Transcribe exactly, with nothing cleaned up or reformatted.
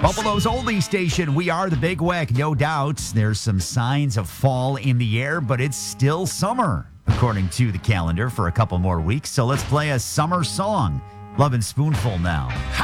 Buffalo's oldie station, we are the Big Weck, no doubt. There's some signs of fall in the air, but it's still summer, according to the calendar, for a couple more weeks. So let's play a summer song. Love and Spoonful now.